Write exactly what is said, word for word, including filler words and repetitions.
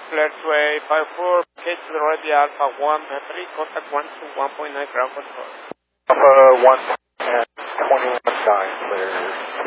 Clear to A five four, K to the ready Alpha one three, contact one two one point nine ground control. Alpha one and twenty-one nine, clear.